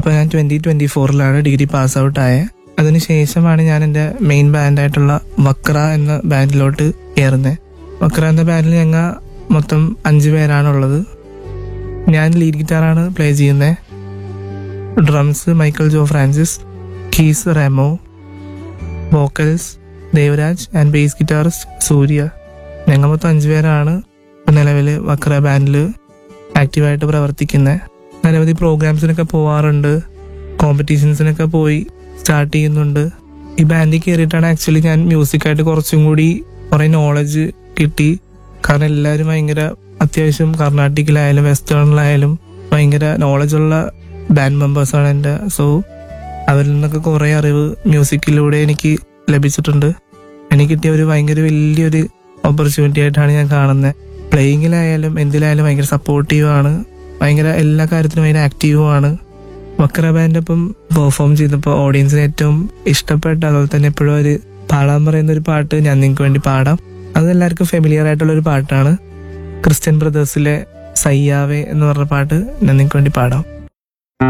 അപ്പോൾ ഞാൻ 2024 degree pass out ആയത്. അതിനുശേഷമാണ് ഞാൻ എൻ്റെ മെയിൻ ബാൻഡായിട്ടുള്ള വക്ര എന്ന ബാൻഡിലോട്ട് കയറുന്നത്. വക്ര എന്ന ബാൻഡിൽ ഞങ്ങൾ മൊത്തം 5 പേരാണുള്ളത്. ഞാൻ ലീഡ് ഗിറ്റാറാണ് പ്ലേ ചെയ്യുന്നത്. Drums Michael Joe Francis, keys Remo, vocals Devaraj and base guitarist സൂര്യ. ഞങ്ങൾ മൊത്തം 5 പേരാണ് നിലവിൽ വക്ര ബാൻഡിൽ ആക്റ്റീവായിട്ട് പ്രവർത്തിക്കുന്നത്. നിരവധി പ്രോഗ്രാംസിനൊക്കെ പോവാറുണ്ട്, കോമ്പറ്റീഷൻസിനൊക്കെ പോയി സ്റ്റാർട്ട് ചെയ്യുന്നുണ്ട്. ഈ ബാൻഡിൽ കയറിയിട്ടാണ് ആക്ച്വലി ഞാൻ മ്യൂസിക്കായിട്ട് കുറച്ചും കൂടി കുറേ നോളജ് കിട്ടി. കാരണം എല്ലാവരും ഭയങ്കര അത്യാവശ്യം കർണാട്ടിക്കിലായാലും വെസ്റ്റേണിലായാലും ഭയങ്കര നോളജുള്ള ബാൻഡ് മെമ്പേഴ്സാണ് എൻ്റെ. സോ അവരിൽ നിന്നൊക്കെ കുറേ അറിവ് മ്യൂസിക്കിലൂടെ എനിക്ക് ലഭിച്ചിട്ടുണ്ട്. എനിക്ക് കിട്ടിയ ഒരു ഭയങ്കര വലിയൊരു ഓപ്പർച്യൂണിറ്റി ആയിട്ടാണ് ഞാൻ കാണുന്നത്. പ്ലേയിങ്ങിലായാലും എന്തിലായാലും ഭയങ്കര സപ്പോർട്ടീവാണ്, ഭയങ്കര എല്ലാ കാര്യത്തിലും ഭയങ്കര ആക്റ്റീവുമാണ്. വക്ര ബാൻഡൊപ്പം പെർഫോം ചെയ്തപ്പോൾ ഓഡിയൻസിന് ഏറ്റവും ഇഷ്ടപ്പെട്ട, അതുപോലെ തന്നെ എപ്പോഴും ഒരു പാടാൻ പറയുന്ന ഒരു പാട്ട് ഞാൻ നിങ്ങൾക്ക് വേണ്ടി പാടാം. അത് എല്ലാവർക്കും ഫെമിലിയർ ആയിട്ടുള്ളൊരു പാട്ടാണ്. ക്രിസ്ത്യൻ ബ്രദേഴ്സിലെ സയ്യാവേ എന്ന് പറഞ്ഞ പാട്ട് ഞാൻ നിങ്ങൾക്ക് വേണ്ടി പാടാം.